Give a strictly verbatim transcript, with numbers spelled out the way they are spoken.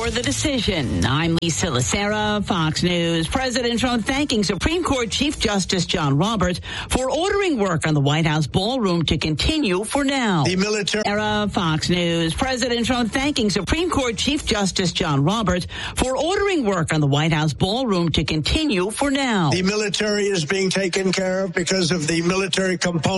for the decision. I'm Lisa Lacera, Fox News. President Trump thanking Supreme Court Chief Justice John Roberts for ordering work on the White House ballroom to continue for now. The military. Era, Fox News. President Trump thanking Supreme Court Chief Justice John Roberts for ordering work on the White House ballroom to continue for now. The military is being taken care of because of the military component.